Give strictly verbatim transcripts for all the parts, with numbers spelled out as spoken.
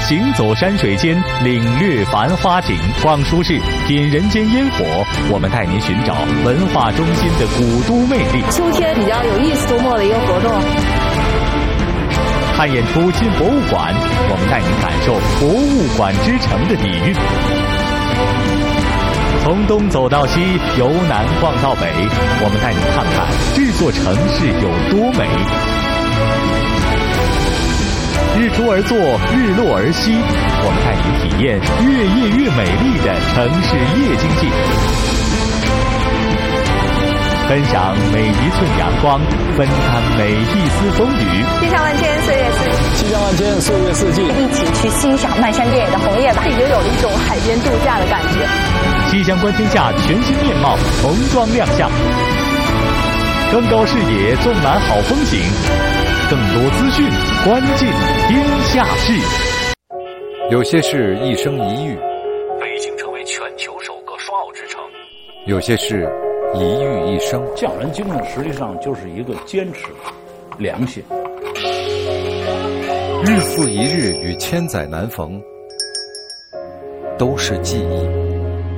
行走山水间，领略繁花景；逛书市，品人间烟火。我们带您寻找文化中心的古都魅力。 秋天比较有意思周末的一个活动。 看演出进博物馆，我们带您感受博物馆之城的底蕴。从东走到西，由南逛到北，我们带您看看这座城市有多美。日出而作，日落而息，我们带您体验越夜越美丽的城市夜经济。分享每一寸阳光，分担每一丝风雨。 气象万千，岁月四季。 气象万千，岁月四季。 一起去欣赏漫山遍野的红叶吧，也有了一种海边度假的感觉。 气象观天下全新面貌重装亮相，更高视野，纵览好风景，更多资讯，关键天下事。 有些事一生一遇， 北京成为全球首个双奥之城。 有些事一遇一生。 匠人精神实际上就是一个坚持、良心。 日复一日与千载难逢，都是记忆。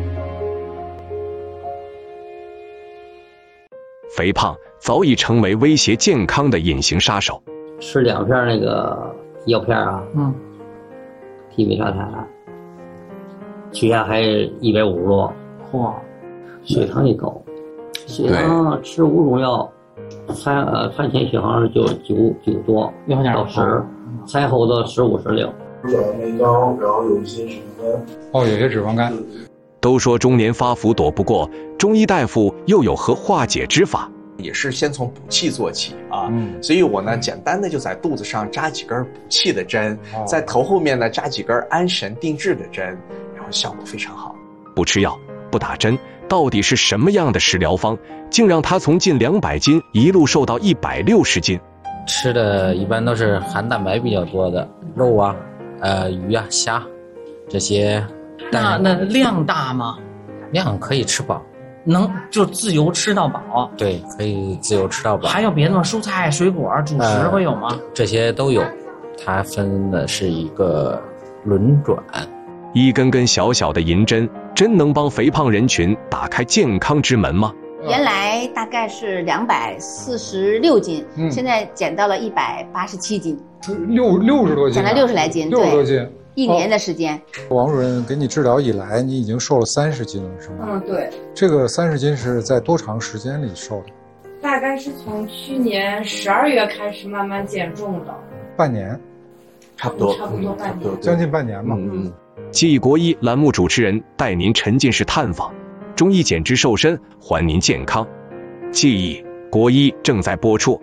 肥胖早已成为威胁健康的隐形杀手。 吃两片那个药片啊，嗯，替美沙坦，血压还一百五十多，嚯，血糖也高，血糖吃五种药，餐呃餐前血糖就九九多到十，餐后的十五十六。 长内高，然后有一些脂肪肝。 哦，有些脂肪肝。 都说中年发福躲不过，中医大夫又有何化解之法？ 也是先从补气做起啊，嗯、所以我呢简单的就在肚子上扎几根补气的针，哦、在头后面呢扎几根安神定志的针，然后效果非常好。 不吃药，不打针，到底是什么样的食疗方，竟让他从近两百斤一路瘦到一百六十斤？ 吃的一般都是含蛋白比较多的肉啊，呃鱼啊虾这些。 那那量大吗？ 量可以吃饱， 能就自由吃到饱。 对，可以自由吃到饱。 还有别的吗？蔬菜、水果、主食会有吗？ 呃、这些都有，它分的是一个轮转。 一根根小小的银针，真能帮肥胖人群打开健康之门吗？ 原来大概是两百四十六斤，嗯、现在减到了一百八十七斤， 六六十多斤， 减了六十来斤， 六十多斤。 一年的时间， 哦、王主任给你治疗以来，你已经瘦了三十斤了，是吗？ 嗯，对。 这个三十斤是在多长时间里瘦的？ 大概是从去年十二月开始慢慢减重的。 半年， 差不多， 差不多半年， 将近半年嘛。 嗯嗯。记忆国医栏目主持人带您沉浸式探访中医减脂瘦身，还您健康。记忆国医正在播出。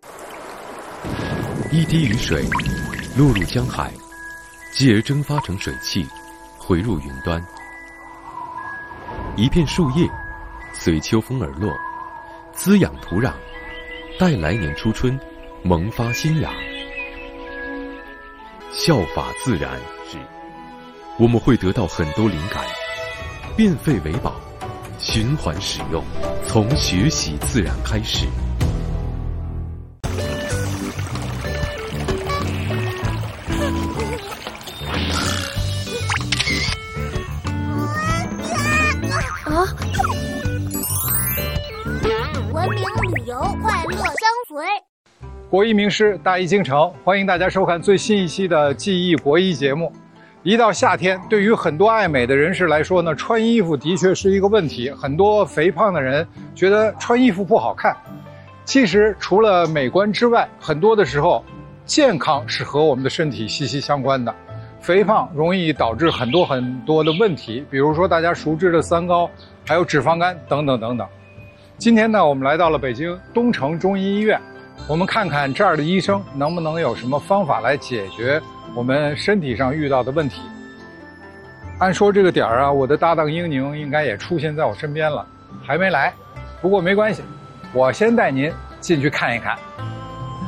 一滴雨水落入江海，继而蒸发成水汽，回入云端。一片树叶随秋风而落，滋养土壤，待来年初春萌发新芽。效法自然是，我们会得到很多灵感，变废为宝，循环使用，从学习自然开始。 文明旅游，快乐相随。 国医名师，大医精诚，欢迎大家收看最新一期的记忆国医节目。一到夏天，对于很多爱美的人士来说呢，穿衣服的确是一个问题。很多肥胖的人觉得穿衣服不好看。其实除了美观之外，很多的时候，健康是和我们的身体息息相关的。肥胖容易导致很多很多的问题，比如说大家熟知的三高，还有脂肪肝等等等等。今天呢，我们来到了北京东城中医医院，我们看看这儿的医生能不能有什么方法来解决我们身体上遇到的问题。按说这个点儿啊，我的搭档英宁应该也出现在我身边了，还没来，不过没关系，我先带您进去看一看。